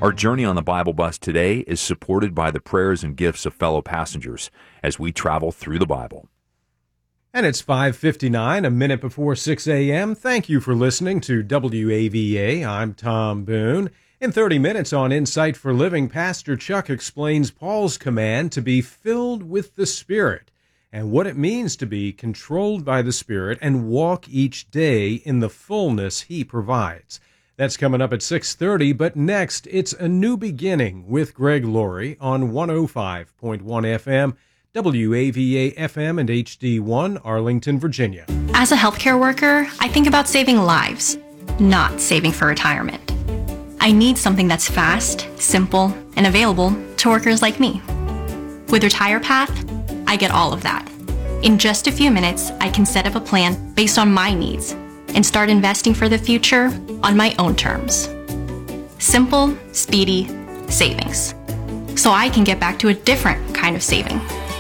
Our journey on the Bible Bus today is supported by the prayers and gifts of fellow passengers as we travel through the Bible. And it's 5:59, a minute before 6 a.m. Thank you for listening to WAVA. I'm Tom Boone. In 30 minutes on Insight for Living, Pastor Chuck explains Paul's command to be filled with the Spirit and what it means to be controlled by the Spirit and walk each day in the fullness He provides. That's coming up at 6:30, but next, it's A New Beginning with Greg Laurie on 105.1 FM, WAVA FM and HD1, Arlington, Virginia. As a healthcare worker, I think about saving lives, not saving for retirement. I need something that's fast, simple, and available to workers like me. With RetirePath, I get all of that. In just a few minutes, I can set up a plan based on my needs and start investing for the future on my own terms. Simple, speedy savings. So I can get back to a different kind of saving.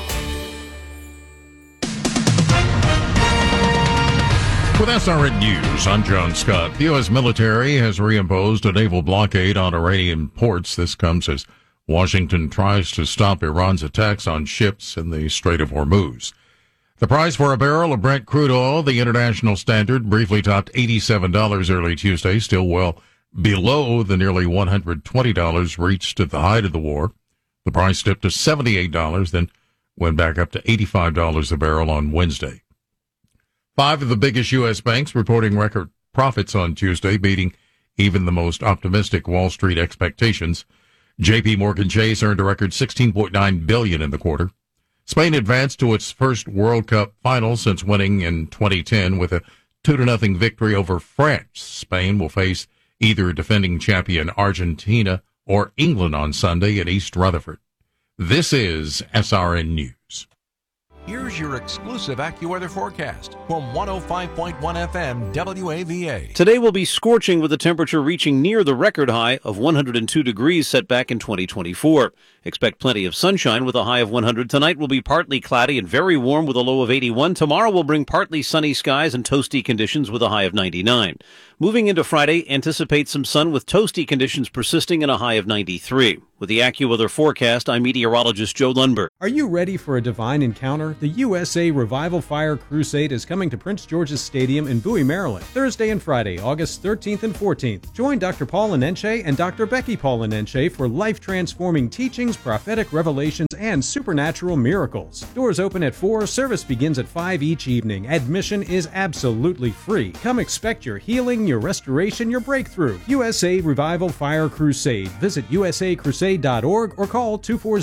With SRN News, I'm John Scott. The U.S. military has reimposed a naval blockade on Iranian ports. This comes as Washington tries to stop Iran's attacks on ships in the Strait of Hormuz. The price for a barrel of Brent crude oil, the international standard, briefly topped $87 early Tuesday, still well below the nearly $120 reached at the height of the war. The price dipped to $78, then went back up to $85 a barrel on Wednesday. 5 of the biggest U.S. banks reporting record profits on Tuesday, beating even the most optimistic Wall Street expectations. J.P. Morgan Chase earned a record $16.9 billion in the quarter. Spain advanced to its first World Cup final since winning in 2010 with a 2-0 victory over France. Spain will face either defending champion Argentina or England on Sunday in East Rutherford. This is SRN News. Here's your exclusive AccuWeather forecast from 105.1 FM WAVA. Today will be scorching with the temperature reaching near the record high of 102 degrees set back in 2024. Expect plenty of sunshine with a high of 100. Tonight will be partly cloudy and very warm with a low of 81. Tomorrow will bring partly sunny skies and toasty conditions with a high of 99. Moving into Friday, anticipate some sun with toasty conditions persisting and a high of 93. With the AccuWeather forecast, I'm meteorologist Joe Lundberg. Are you ready for a divine encounter? The USA Revival Fire Crusade is coming to Prince George's Stadium in Bowie, Maryland, Thursday and Friday, August 13th and 14th. Join Dr. Paul Anenche and Dr. Becky Paul Anenche for life-transforming teachings, prophetic revelations, and supernatural miracles. Doors open at 4, service begins at 5 each evening. Admission is absolutely free. Come expect your healing, your restoration, your breakthrough. USA Revival Fire Crusade. Visit usacrusade.org or call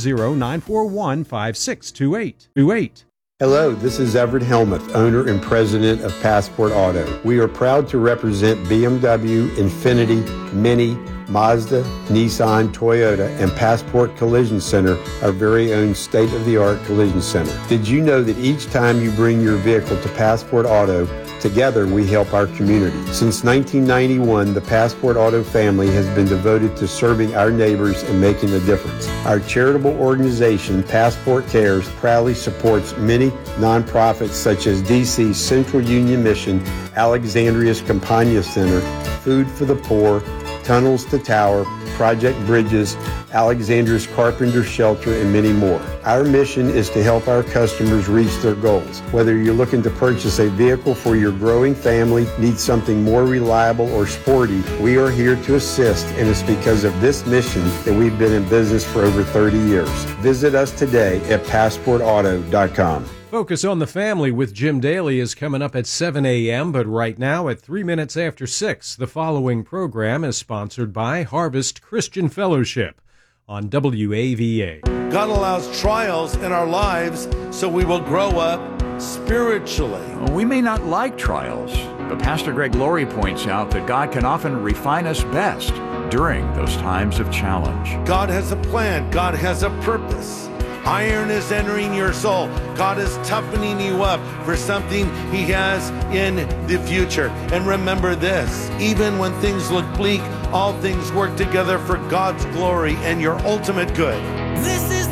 240-941-5628. Hello, this is Everett Helmuth, owner and president of Passport Auto. We are proud to represent BMW, Infiniti, Mini, Mazda, Nissan, Toyota, and Passport Collision Center, our very own state-of-the-art collision center. Did you know that each time you bring your vehicle to Passport Auto, together we help our community? Since 1991, the Passport Auto family has been devoted to serving our neighbors and making a difference. Our charitable organization, Passport Cares, proudly supports many nonprofits such as DC's Central Union Mission, Alexandria's Campagna Center, Food for the Poor, Tunnels to Tower, Project Bridges, Alexandra's Carpenter Shelter, and many more. Our mission is to help our customers reach their goals. Whether you're looking to purchase a vehicle for your growing family, need something more reliable or sporty, we are here to assist, and it's because of this mission that we've been in business for over 30 years. Visit us today at PassportAuto.com. Focus on the Family with Jim Daly is coming up at 7 a.m., but right now at 3 minutes after 6, the following program is sponsored by Harvest Christian Fellowship on WAVA. God allows trials in our lives so we will grow up spiritually. We may not like trials, but Pastor Greg Laurie points out that God can often refine us best during those times of challenge. God has a plan. God has a purpose. Iron is entering your soul. God is toughening you up for something He has in the future. And remember this, even when things look bleak, all things work together for God's glory and your ultimate good. This is